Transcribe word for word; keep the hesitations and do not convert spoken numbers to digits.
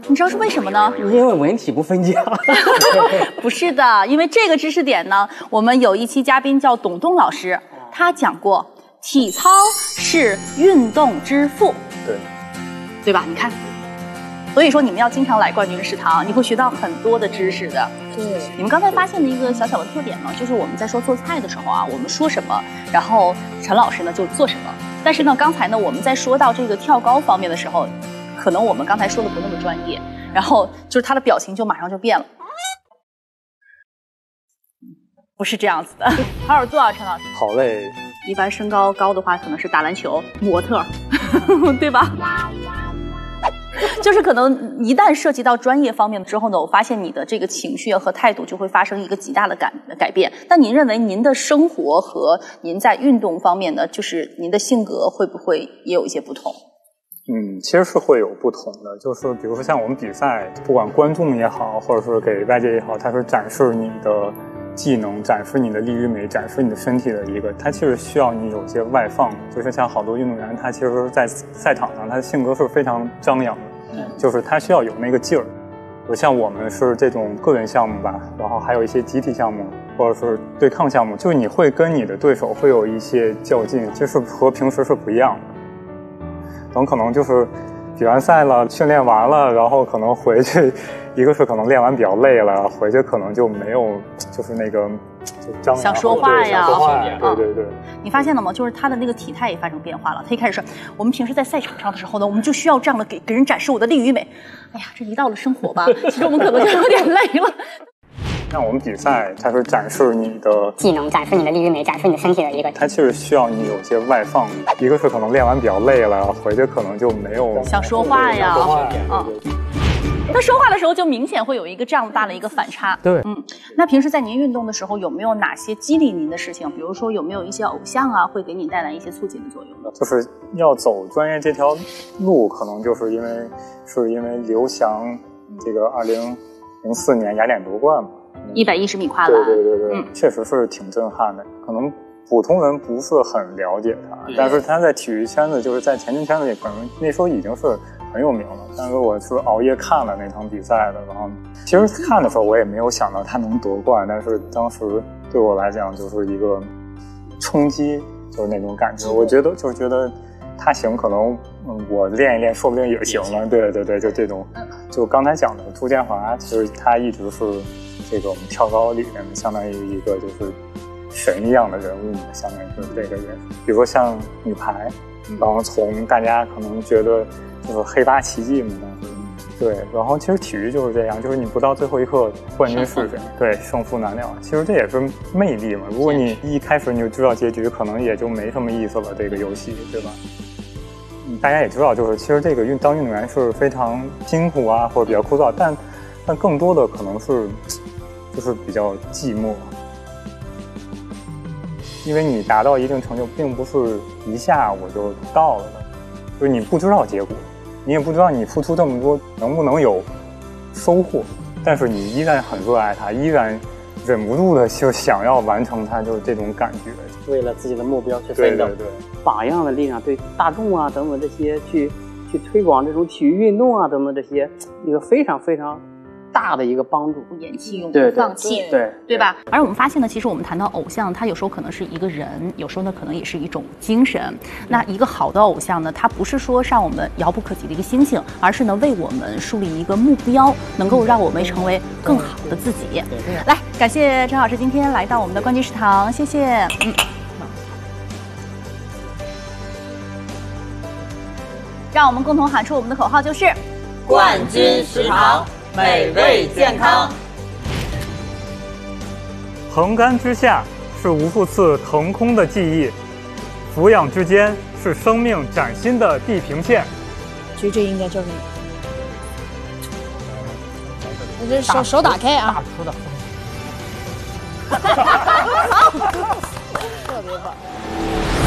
你知道是为什么呢？ 因为文体不分家。 不是的，因为这个知识点呢，我们有一期嘉宾叫董栋老师，他讲过，体操是运动之父， 对， 对吧？你看，所以说你们要经常来冠军食堂，你会学到很多的知识的。 对， 你们刚才发现的一个小小的特点呢，就是我们在说做菜的时候啊，我们说什么，然后陈老师呢就做什么。但是呢，刚才呢我们在说到这个跳高方面的时候，可能我们刚才说的不那么专业，然后就是他的表情就马上就变了。不是这样子的，好好做啊，陈老师。 好嘞。 一般身高高的话，可能是打篮球、模特，对吧？就是可能一旦涉及到专业方面之后呢，我发现你的这个情绪和态度就会发生一个极大的改改变。那您认为您的生活和您在运动方面呢，就是您的性格会不会也有一些不同？ 嗯，其实是会有不同的，就是比如说像我们比赛，不管观众也好，或者是给外界也好，它是展示你的技能，展示你的力与美，展示你的身体的一个，它其实需要你有些外放，就是像好多运动员，他其实在赛场上，他的性格是非常张扬的，嗯，就是他需要有那个劲儿。就像我们是这种个人项目吧，然后还有一些集体项目，或者是对抗项目，就是你会跟你的对手会有一些较劲，就是和平时是不一样的。等可能就是比完赛了，训练完了，然后可能回去，一个是可能练完比较累了，回去可能就没有就是那个就张扬想说话呀， 想说话呀，对对对。 你发现了吗？就是他的那个体态也发生变化了。他一开始说，我们平时在赛场上的时候呢，我们就需要这样的给给人展示我的力与美。哎呀，这一到了生活吧，其实我们可能就有点累了。 像我们比赛，它是展示你的技能，展示你的力与美，展示你的身体的一个。 它其实需要你有些外放，一个是可能练完比较累了，回去可能就没有想说话呀， 嗯。 他说话的时候就明显会有一个这样大的一个反差。 对， 嗯。那平时在您运动的时候，有没有哪些激励您的事情？比如说有没有一些偶像啊，会给你带来一些促进的作用的？ 就是要走专业这条路，可能就是因为是因为刘翔这个二零零四年雅典夺冠嘛。 一百一十米跨栏， 对对对对， 嗯， 确实是挺震撼的。可能普通人不是很了解他，嗯、但是他在体育圈子，就是在田径圈子里，可能那时候已经是很有名了。但是我是熬夜看了那场比赛的，然后其实看的时候我也没有想到他能夺冠，但是当时对我来讲就是一个冲击，就是那种感觉。我觉得就是觉得他行，可能嗯我练一练，说不定也行了。对对对，就这种。就刚才讲的朱建华，其实他一直是。这个我们跳高里面相当于一个就是神一样的人物，相当于是这个人。比如说像女排，然后从大家可能觉得就是黑八奇迹嘛，对，然后其实体育就是这样，就是你不到最后一刻冠军是谁，对，胜负难料。其实这也是魅力嘛。如果你一开始你就知道结局，可能也就没什么意思了，这个游戏，对吧？大家也知道，就是其实这个运当运动员是非常辛苦啊，或者比较枯燥，但但更多的可能是。就是比较寂寞，因为你达到一定成就，并不是一下我就到了的，就是你不知道结果，你也不知道你付出这么多能不能有收获，但是你依然很热爱它，依然忍不住的就想要完成它，就是这种感觉。 为了自己的目标去奋斗， 对对对， 榜样的力量对大众啊等等这些去去推广这种体育运动啊等等这些一个非常非常。大的一个帮助， 不言弃，永不放弃， 对 对, 对, 对吧？而我们发现呢，其实我们谈到偶像，他有时候可能是一个人，有时候呢可能也是一种精神。那一个好的偶像呢，他不是说让我们遥不可及的一个星星，而是呢为我们树立一个目标，能够让我们成为更好的自己。来，感谢陈老师今天来到我们的冠军食堂，谢谢。嗯。让我们共同喊出我们的口号，就是冠军食堂。美味健康， 横杆之下是无数次腾空的记忆，俯仰之间是生命崭新的地平线。 其实这应该叫什么？我这手手打开啊！ 大出的风。 特别棒。